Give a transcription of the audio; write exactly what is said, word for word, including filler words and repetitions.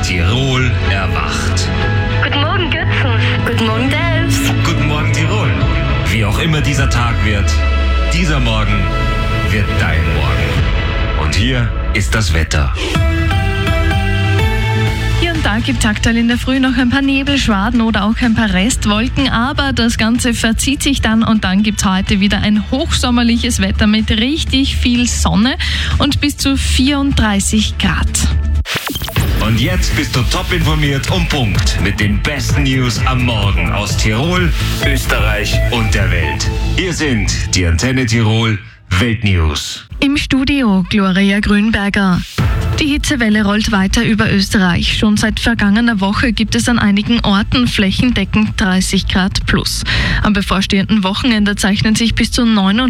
Tirol erwacht. Guten Morgen, Götzen. Guten Morgen, Delfs. Guten Morgen, Tirol. Wie auch immer dieser Tag wird, dieser Morgen wird dein Morgen. Und hier ist das Wetter. Hier und da gibt es aktuell in der Früh noch ein paar Nebelschwaden oder auch ein paar Restwolken, aber das Ganze verzieht sich dann und dann gibt es heute wieder ein hochsommerliches Wetter mit richtig viel Sonne und bis zu vierunddreißig Grad. Und jetzt bist du top informiert und Punkt mit den besten News am Morgen aus Tirol, Österreich und der Welt. Hier sind die Antenne Tirol Weltnews. Im Studio Gloria Grünberger. Die Hitzewelle rollt weiter über Österreich. Schon seit vergangener Woche gibt es an einigen Orten flächendeckend dreißig Grad plus. Am bevorstehenden Wochenende zeichnen sich bis zu neununddreißig